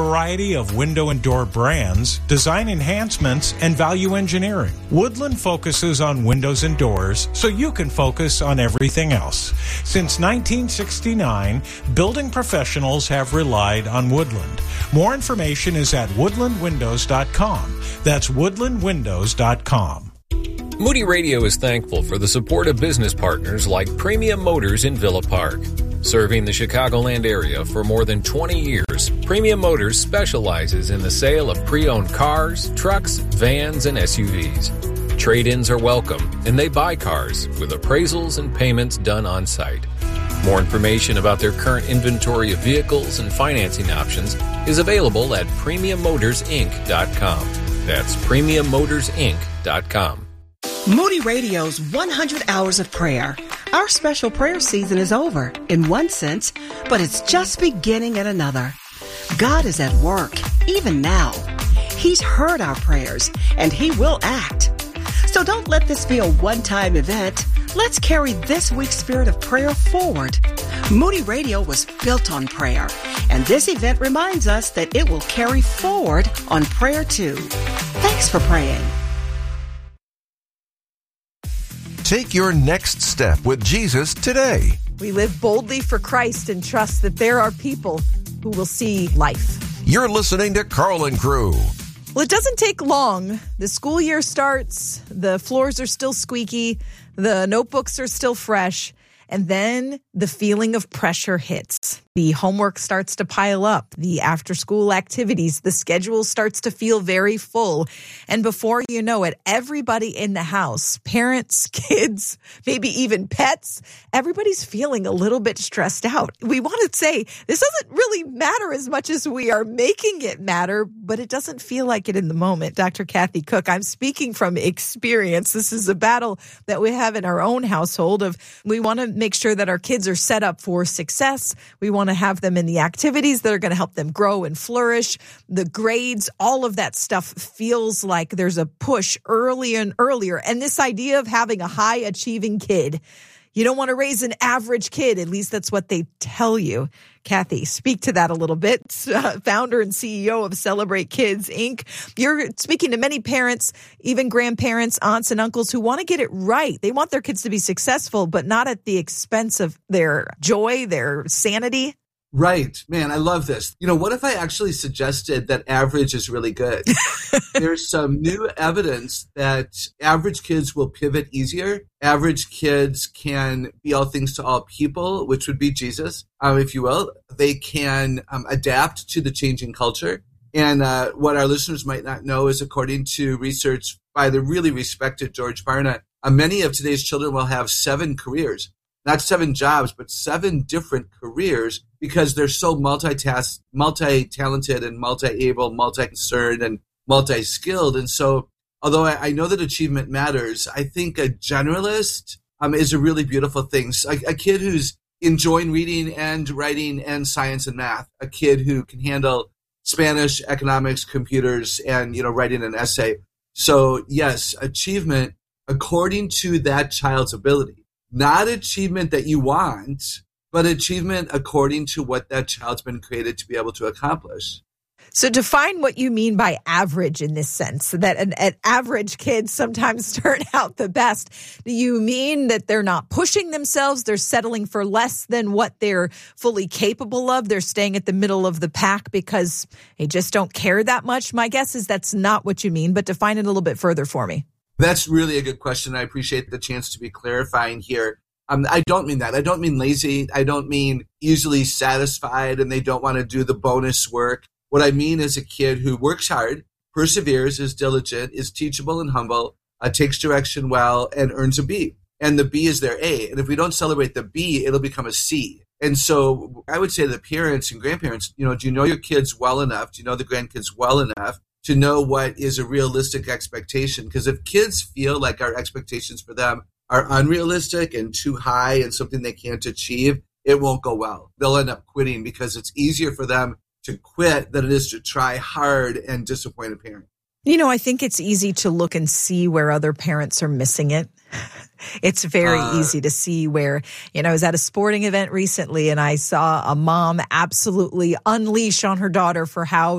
variety of window and door brands, design enhancements, and value engineering. Woodland focuses on windows and doors so you can focus on everything else. Since 1969, building professionals have relied on Woodland. More information is at woodlandwindows.com. That's woodlandwindows.com. Moody Radio is thankful for the support of business partners like Premium Motors in Villa Park. Serving the Chicagoland area for more than 20 years, Premium Motors specializes in the sale of pre-owned cars, trucks, vans, and SUVs. Trade-ins are welcome, and they buy cars with appraisals and payments done on site. More information about their current inventory of vehicles and financing options is available at PremiumMotorsInc.com. That's PremiumMotorsInc.com. Moody Radio's 100 Hours of Prayer. Our special prayer season is over, in one sense, but it's just beginning in another. God is at work, even now. He's heard our prayers, and He will act. So don't let this be a one-time event. Let's carry this week's spirit of prayer forward. Moody Radio was built on prayer, and this event reminds us that it will carry forward on prayer too. Thanks for praying. Take your next step with Jesus today. We live boldly for Christ and trust that there are people who will see life. You're listening to Carl & Crew. Well, it doesn't take long. The school year starts, the floors are still squeaky, the notebooks are still fresh, and then the feeling of pressure hits. The homework starts to pile up, the after-school activities, the schedule starts to feel very full. And before you know it, everybody in the house, parents, kids, maybe even pets, everybody's feeling a little bit stressed out. We want to say this doesn't really matter as much as we are making it matter, but it doesn't feel like it in the moment. Dr. Kathy Cook, I'm speaking from experience. This is a battle that we have in our own household of we want to make sure that our kids are set up for success. We want to have them in the activities that are going to help them grow and flourish. The grades, all of that stuff feels like there's a push early and earlier. And this idea of having a high achieving kid, you don't want to raise an average kid. At least that's what they tell you. Kathy, speak to that a little bit. Founder and CEO of Celebrate Kids, Inc. You're speaking to many parents, even grandparents, aunts, and uncles who want to get it right. They want their kids to be successful, but not at the expense of their joy, their sanity. Right. Man, I love this. What if I actually suggested that average is really good? There's some new evidence that average kids will pivot easier. Average kids can be all things to all people, which would be Jesus, if you will. They can adapt to the changing culture. And what our listeners might not know is, according to research by the really respected George Barna, many of today's children will have 7 careers. Not 7 jobs, but 7 different careers because they're so multi-talented and multi-able, multi-concerned, and multi-skilled. And so, although I know that achievement matters, I think a generalist is a really beautiful thing. So a kid who's enjoying reading and writing and science and math, a kid who can handle Spanish, economics, computers, and writing an essay. So yes, achievement according to that child's ability. Not achievement that you want, but achievement according to what that child's been created to be able to accomplish. So define what you mean by average in this sense, that an average kid sometimes turn out the best. Do you mean that they're not pushing themselves? They're settling for less than what they're fully capable of? They're staying at the middle of the pack because they just don't care that much? My guess is that's not what you mean, but define it a little bit further for me. That's really a good question. I appreciate the chance to be clarifying here. I don't mean that. I don't mean lazy. I don't mean easily satisfied and they don't want to do the bonus work. What I mean is a kid who works hard, perseveres, is diligent, is teachable and humble, takes direction well, and earns a B. And the B is their A. And if we don't celebrate the B, it'll become a C. And so I would say to the parents and grandparents, do you know your kids well enough? Do you know the grandkids well enough to know what is a realistic expectation? Because if kids feel like our expectations for them are unrealistic and too high and something they can't achieve, it won't go well. They'll end up quitting because it's easier for them to quit than it is to try hard and disappoint a parent. I think it's easy to look and see where other parents are missing it. It's very easy to see where, I was at a sporting event recently and I saw a mom absolutely unleash on her daughter for how